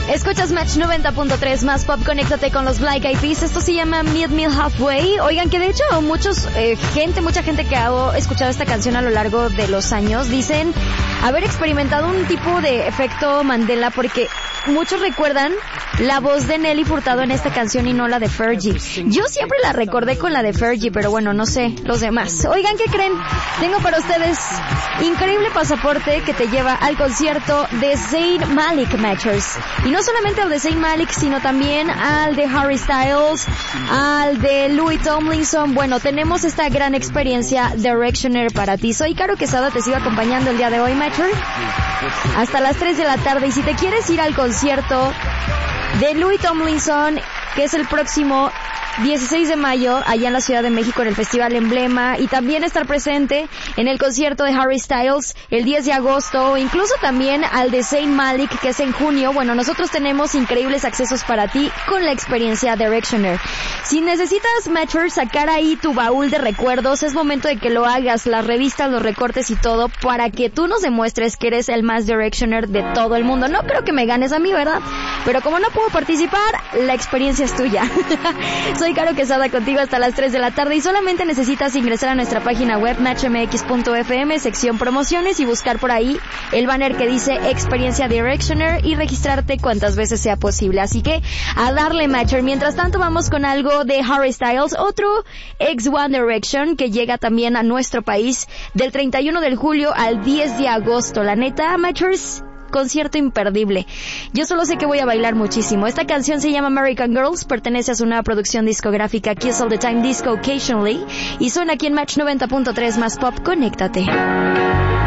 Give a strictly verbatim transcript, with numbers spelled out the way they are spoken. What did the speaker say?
Escuchas Match noventa punto tres más pop, conéctate con los Black Eyed Peas. Esto se llama Meet Me Halfway. Oigan, que de hecho muchos, eh, gente, mucha gente que ha escuchado esta canción a lo largo de los años dicen haber experimentado un tipo de efecto Mandela, porque muchos recuerdan la voz de Nelly Furtado en esta canción y no la de Fergie. Yo siempre la recordé con la de Fergie, pero bueno, no sé los demás. Oigan, ¿qué creen? Tengo para ustedes increíble pasaporte que te lleva al concierto de Zayn Malik, Matchers. Y no solamente al de Zayn Malik, sino también al de Harry Styles, al de Louis Tomlinson. Bueno, tenemos esta gran experiencia Directioner para ti. Soy Caro Quesada, te sigo acompañando el día de hoy, Matcher, hasta las tres de la tarde. Y si te quieres ir al concierto de Louis Tomlinson, que es el próximo dieciséis de mayo, allá en la Ciudad de México, en el Festival Emblema, y también estar presente en el concierto de Harry Styles el diez de agosto, incluso también al de Zayn Malik, que es en junio. Bueno, nosotros tenemos increíbles accesos para ti con la experiencia Directioner. Si necesitas, Matcher, sacar ahí tu baúl de recuerdos, es momento de que lo hagas, las revistas, los recortes y todo, para que tú nos demuestres que eres el más Directioner de todo el mundo. No creo que me ganes a mí, ¿verdad? Pero como no puedo participar, la experiencia es tuya. Soy Caro Quesada contigo hasta las tres de la tarde y solamente necesitas ingresar a nuestra página web match m x punto f m, sección promociones, y buscar por ahí el banner que dice Experiencia Directioner y registrarte cuantas veces sea posible. Así que a darle, Matcher. Mientras tanto, vamos con algo de Harry Styles, otro ex One Direction que llega también a nuestro país del treinta y uno de julio al diez de agosto. La neta, Matchers, concierto imperdible. Yo solo sé que voy a bailar muchísimo. Esta canción se llama American Girls, pertenece a su nueva producción discográfica Kiss All the Time Disco Occasionally, y suena aquí en Match noventa punto tres más pop. Conéctate.